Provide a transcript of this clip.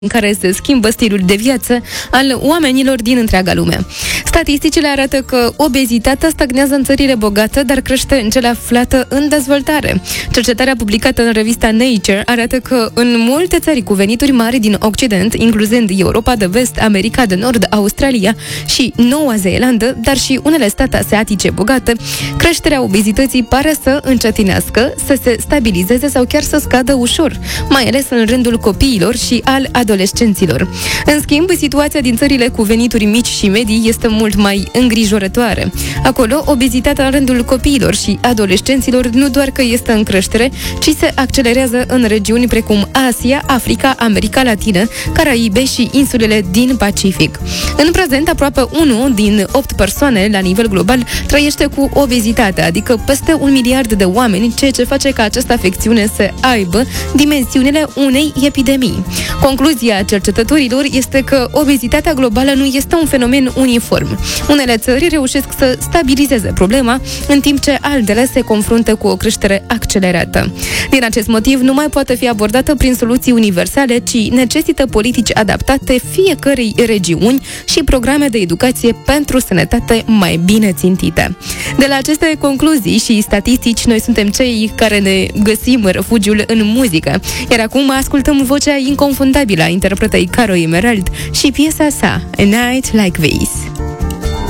în care se schimbă stilul de viață al oamenilor din întreaga lume. Statisticile arată că obezitatea stagnează în țările bogate, dar crește în cele aflate în dezvoltare. Cercetarea publicată în revista Nature arată că în multe țări cu venituri mari din Occident, incluzând Europa de Vest, America de Nord, Australia și Noua Zeelandă, dar și unele state asiatice bogate, creșterea obezității pare să încetinească, să se stabilizeze sau chiar să scadă ușor, mai ales în rândul copiilor și al adolescenților. În schimb, situația din țările cu venituri mici și medii este mult mai îngrijorătoare. Acolo, obezitatea în rândul copiilor și adolescenților nu doar că este în creștere, ci se accelerează în regiuni precum Asia, Africa, America Latină, Caraibe și insulele din Pacific. În prezent, aproape 1 din 8 persoane la nivel global trăiește cu obezitate, adică peste 1 miliard de oameni, ceea ce face ca această afecțiune să aibă dimensiunile unei epidemii. Concluzia cercetătorilor este că obezitatea globală nu este un fenomen uniform. Unele țări reușesc să stabilizeze problema, în timp ce altele se confruntă cu o creștere accelerată. Din acest motiv, nu mai poate fi abordată prin soluții universale, ci necesită politici adaptate fiecărei regiuni și programe de educație pentru sănătate mai bine țintite. De la aceste concluzii și statistici, noi suntem cei care ne găsim refugiul în muzică. Iar acum ascultăm vocea inconfundabilă a interpretei Caro Emerald și piesa sa, A Night Like This.